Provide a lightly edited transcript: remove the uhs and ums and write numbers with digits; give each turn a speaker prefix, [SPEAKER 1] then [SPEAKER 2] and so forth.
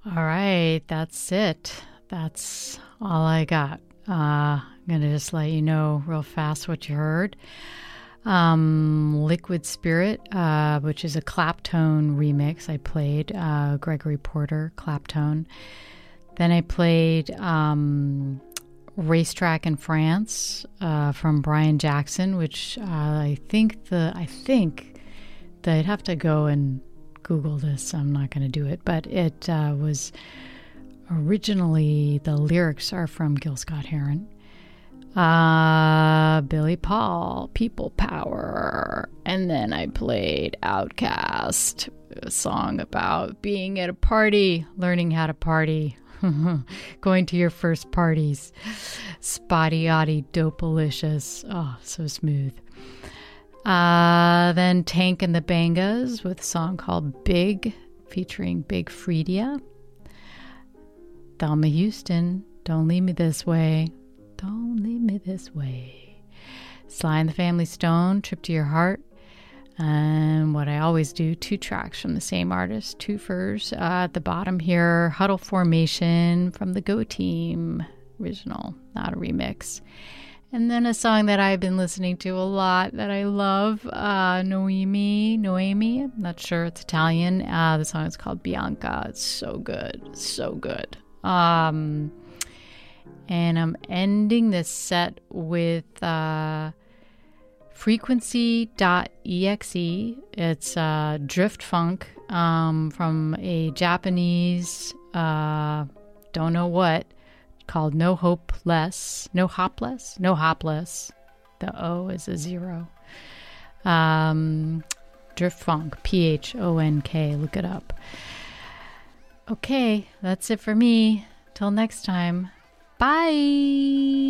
[SPEAKER 1] All right, that's it. That's all I got. I'm going to just let you know real fast what you heard. Liquid Spirit, which is a Claptone remix. I played Gregory Porter, Claptone. Then I played Racetrack in France from Brian Jackson, which I think that I'd have to go and Google this. I'm not going to do it, but it was originally, the lyrics are from Gil Scott-Heron. Billy Paul, People Power. And then I played Outcast, a song about being at a party, learning how to party, going to your first parties. Spotty-Otty, Dopalicious. Oh, so smooth. Then Tank and the Bangas with a song called Big, featuring Big Freedia. Thelma Houston, Don't Leave Me This Way. Don't Leave Me This Way. Sly and the Family Stone, Trip to Your Heart. And what I always do, 2 tracks from the same artist, twofers. At the bottom here, Huddle Formation from the Go Team. Original, not a remix. And then a song that I've been listening to a lot that I love, Noemi. I'm not sure, it's Italian. The song is called Bianca. It's so good, so good. And I'm ending this set with Frequency.exe. It's drift funk from a Japanese, don't know what, called No Hopless. The O is a 0. Drift funk, Phonk. Look it up. Okay, that's it for me. Till next time. Bye.